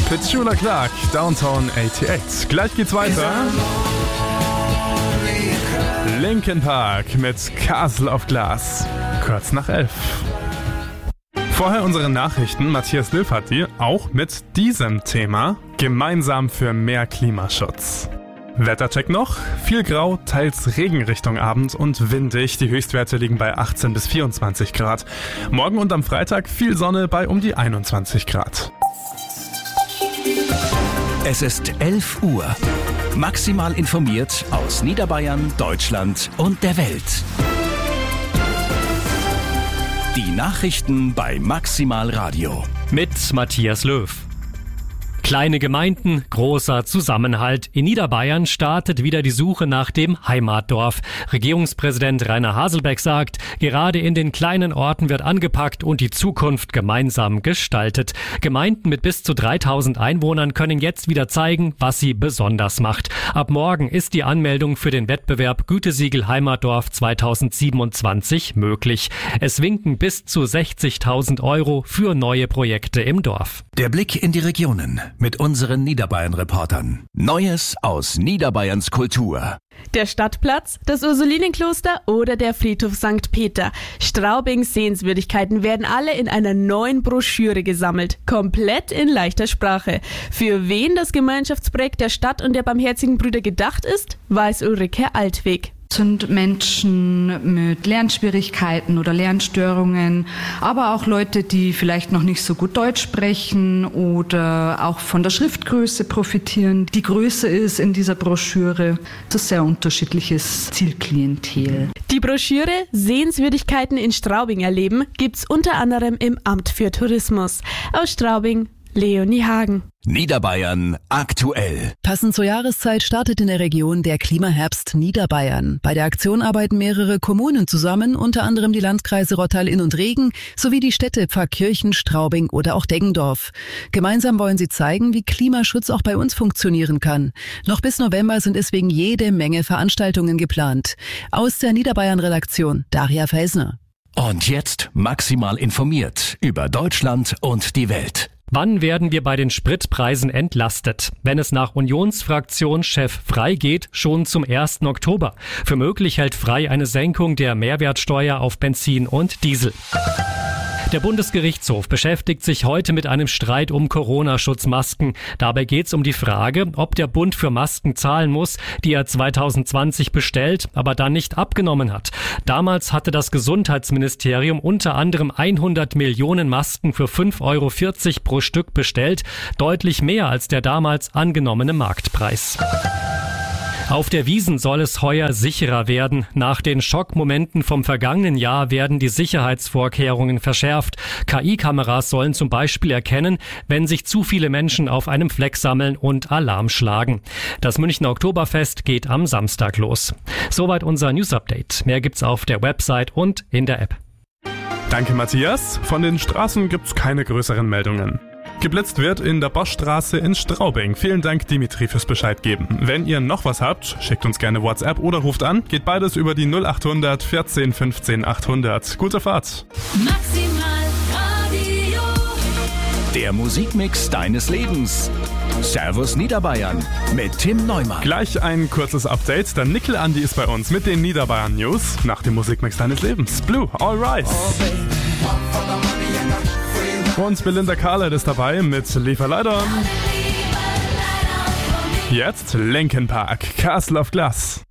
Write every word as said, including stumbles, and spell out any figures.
Petula Clark, Downtown achtundachtzig. Gleich geht's weiter. Linkin Park mit Castle of Glass. Kurz nach elf. Vorher unsere Nachrichten. Matthias Löw hat die auch mit diesem Thema. Gemeinsam für mehr Klimaschutz. Wettercheck noch. Viel grau, teils Regen Richtung Abend und windig. Die Höchstwerte liegen bei achtzehn bis vierundzwanzig Grad. Morgen und am Freitag viel Sonne bei um die einundzwanzig Grad. Es ist elf Uhr. Maximal informiert aus Niederbayern, Deutschland und der Welt. Die Nachrichten bei Maximal Radio. Mit Matthias Löw. Kleine Gemeinden, großer Zusammenhalt. In Niederbayern startet wieder die Suche nach dem Heimatdorf. Regierungspräsident Rainer Haselbeck sagt, gerade in den kleinen Orten wird angepackt und die Zukunft gemeinsam gestaltet. Gemeinden mit bis zu dreitausend Einwohnern können jetzt wieder zeigen, was sie besonders macht. Ab morgen ist die Anmeldung für den Wettbewerb Gütesiegel Heimatdorf zweitausendsiebenundzwanzig möglich. Es winken bis zu sechzigtausend Euro für neue Projekte im Dorf. Der Blick in die Regionen mit unseren Niederbayern-Reportern. Neues aus Niederbayerns Kultur. Der Stadtplatz, das Ursulinenkloster oder der Friedhof Sankt Peter. Straubings Sehenswürdigkeiten werden alle in einer neuen Broschüre gesammelt. Komplett in leichter Sprache. Für wen das Gemeinschaftsprojekt der Stadt und der Barmherzigen Brüder gedacht ist, weiß Ulrike Altweg. Sind Menschen mit Lernschwierigkeiten oder Lernstörungen, aber auch Leute, die vielleicht noch nicht so gut Deutsch sprechen oder auch von der Schriftgröße profitieren. Die Größe ist in dieser Broschüre das sehr unterschiedliches Zielklientel. Die Broschüre Sehenswürdigkeiten in Straubing erleben gibt's unter anderem im Amt für Tourismus. Aus Straubing, Leonie Hagen. Niederbayern aktuell. Passend zur Jahreszeit startet in der Region der Klimaherbst Niederbayern. Bei der Aktion arbeiten mehrere Kommunen zusammen, unter anderem die Landkreise Rottal-Inn und Regen sowie die Städte Pfarrkirchen, Straubing oder auch Deggendorf. Gemeinsam wollen sie zeigen, wie Klimaschutz auch bei uns funktionieren kann. Noch bis November sind deswegen jede Menge Veranstaltungen geplant. Aus der Niederbayern-Redaktion Daria Felsner. Und jetzt maximal informiert über Deutschland und die Welt. Wann werden wir bei den Spritpreisen entlastet? Wenn es nach Unionsfraktionschef Frey geht, schon zum ersten Oktober. Für möglich hält Frey eine Senkung der Mehrwertsteuer auf Benzin und Diesel. Der Bundesgerichtshof beschäftigt sich heute mit einem Streit um Corona-Schutzmasken. Dabei geht es um die Frage, ob der Bund für Masken zahlen muss, die er zweitausendzwanzig bestellt, aber dann nicht abgenommen hat. Damals hatte das Gesundheitsministerium unter anderem hundert Millionen Masken für fünf Euro vierzig pro Stück bestellt, deutlich mehr als der damals angenommene Marktpreis. Auf der Wiesn soll es heuer sicherer werden. Nach den Schockmomenten vom vergangenen Jahr werden die Sicherheitsvorkehrungen verschärft. K I-Kameras sollen zum Beispiel erkennen, wenn sich zu viele Menschen auf einem Fleck sammeln und Alarm schlagen. Das Münchner Oktoberfest geht am Samstag los. Soweit unser News-Update. Mehr gibt's auf der Website und in der App. Danke, Matthias. Von den Straßen gibt's keine größeren Meldungen. Geblitzt wird in der Boschstraße in Straubing. Vielen Dank, Dimitri, fürs Bescheid geben. Wenn ihr noch was habt, schickt uns gerne WhatsApp oder ruft an. Geht beides über die null acht hundert vierzehn fünfzehn achthundert. Gute Fahrt. Maximal Radio. Der Musikmix deines Lebens. Servus Niederbayern mit Tim Neumann. Gleich ein kurzes Update. Der Nickel Andi ist bei uns mit den Niederbayern News nach dem Musikmix deines Lebens. Blue, All Rise. Und Belinda Carlisle ist dabei mit Leave a Light On. Jetzt Linkin Park, Castle of Glass.